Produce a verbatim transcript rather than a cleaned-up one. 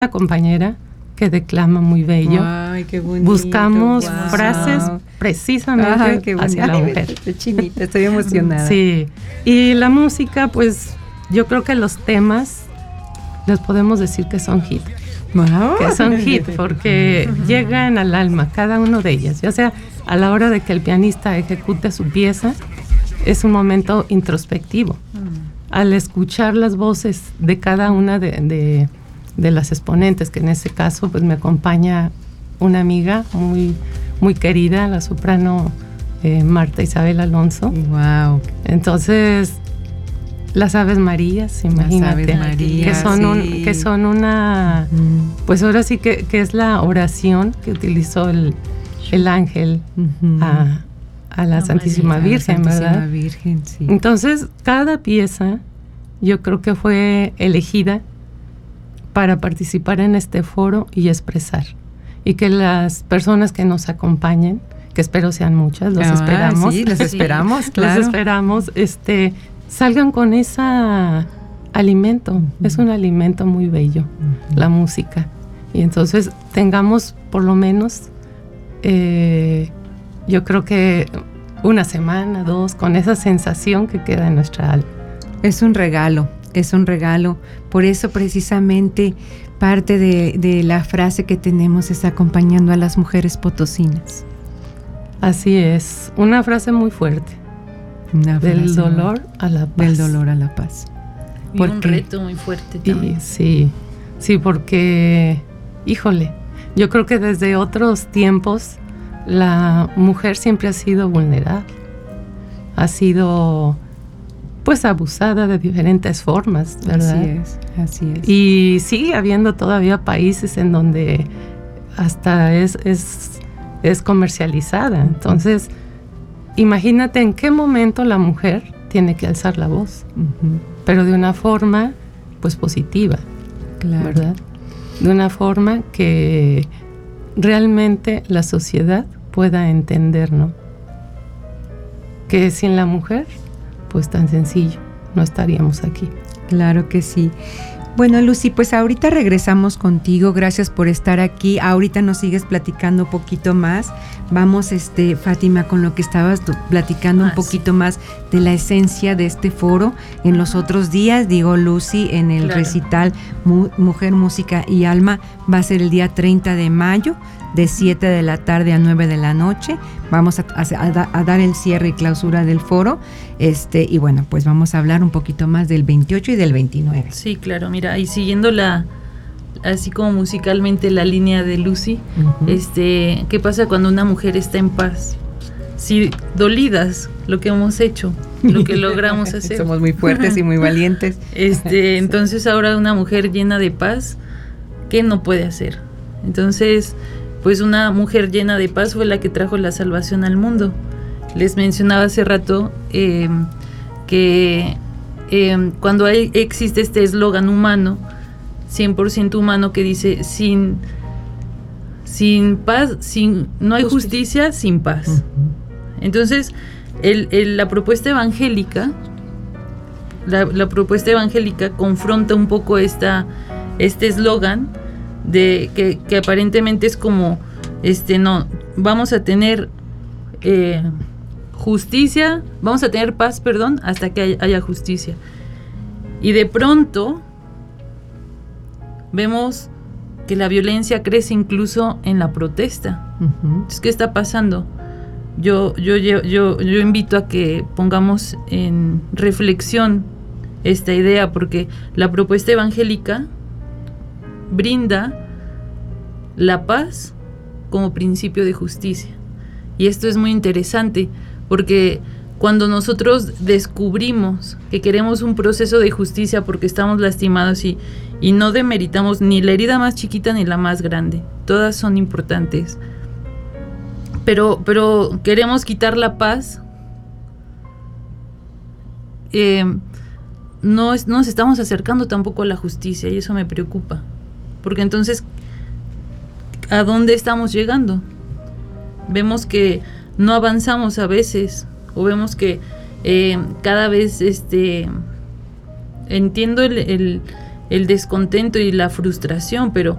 una compañera que declama muy bello. Ay, qué bonito. Buscamos wow. frases precisamente Ay, qué hacia la mujer. Estoy chinita, estoy emocionada. Sí, y la música, pues yo creo que los temas les podemos decir que son hit. Wow. Que son hit porque llegan al alma, cada uno de ellas, ya sea a la hora de que el pianista ejecute su pieza, es un momento introspectivo. Al escuchar las voces de cada una de, de, de las exponentes, que en este caso pues me acompaña una amiga muy, muy querida, la soprano eh, Marta Isabel Alonso. Wow. Entonces, las Aves Marías, imagínate, las Aves Marías, que son sí. un, que son una, mm. pues ahora sí que, que es la oración que utilizó el, el ángel uh-huh. a a la no, Santísima María, Virgen, a la Santísima ¿verdad? Virgen, sí. Entonces, cada pieza yo creo que fue elegida para participar en este foro y expresar. Y que las personas que nos acompañen, que espero sean muchas, los ah, esperamos. Sí, los esperamos, sí, claro. Los esperamos, este, salgan con ese alimento. Uh-huh. Es un alimento muy bello, uh-huh. la música. Y entonces tengamos por lo menos... Eh, yo creo que una semana, dos, con esa sensación que queda en nuestra alma. Es un regalo, es un regalo. Por eso precisamente parte de, de la frase que tenemos es acompañando a las mujeres potosinas. Así es, una frase muy fuerte. Una del dolor muy, a la paz. Del dolor a la paz. Y porque, un reto muy fuerte también. Y, sí, sí, porque, híjole, yo creo que desde otros tiempos la mujer siempre ha sido vulnerable, ha sido pues abusada de diferentes formas, ¿verdad? Así es, así es. Y sigue habiendo todavía países en donde hasta es, es, es comercializada. Entonces, imagínate en qué momento la mujer tiene que alzar la voz, uh-huh. pero de una forma pues positiva, claro. ¿verdad? De una forma que realmente la sociedad pueda entender, ¿no? Que sin la mujer, pues tan sencillo, no estaríamos aquí. Claro que sí. Bueno, Lucy, pues ahorita regresamos contigo, gracias por estar aquí. Ahorita nos sigues platicando un poquito más. Vamos, este, Fátima, con lo que estabas tú platicando ah, un poquito sí. más de la esencia de este foro. En los otros días, digo, Lucy, en el claro. recital Mu- Mujer, Música y Alma, va a ser el día treinta de mayo, de siete de la tarde a nueve de la noche. Vamos a, a, a, a dar el cierre y clausura del foro. Este, y bueno, pues vamos a hablar un poquito más del veintiocho y del veintinueve. Sí, claro, mira, y siguiendo la, así como musicalmente la línea de Lucy, uh-huh. este, ¿qué pasa cuando una mujer está en paz? Si dolidas lo que hemos hecho, lo que logramos hacer. Somos muy fuertes y muy valientes. Este, entonces ahora una mujer llena de paz, ¿qué no puede hacer? Entonces, pues una mujer llena de paz fue la que trajo la salvación al mundo. Les mencionaba hace rato eh, que eh, cuando hay, existe este eslogan humano, cien por ciento humano, que dice sin, sin paz, sin, no hay justicia, justicia sin paz. Uh-huh. Entonces, el, el, la propuesta evangélica, la, la propuesta evangélica confronta un poco esta, este eslogan de que, que aparentemente es como, este, no, vamos a tener eh, justicia, vamos a tener paz, perdón, hasta que haya, haya justicia. Y de pronto vemos que la violencia crece incluso en la protesta. Uh-huh. Entonces, ¿qué está pasando? Yo, yo, yo, yo, yo invito a que pongamos en reflexión esta idea, porque la propuesta evangélica brinda la paz como principio de justicia. Y esto es muy interesante, porque cuando nosotros descubrimos que queremos un proceso de justicia porque estamos lastimados y, y no demeritamos ni la herida más chiquita ni la más grande, todas son importantes, pero, pero queremos quitar la paz, eh, no, es, no nos estamos acercando tampoco a la justicia, y eso me preocupa, porque entonces, ¿a dónde estamos llegando? Vemos que no avanzamos a veces, o vemos que eh, cada vez este entiendo el, el, el descontento y la frustración, pero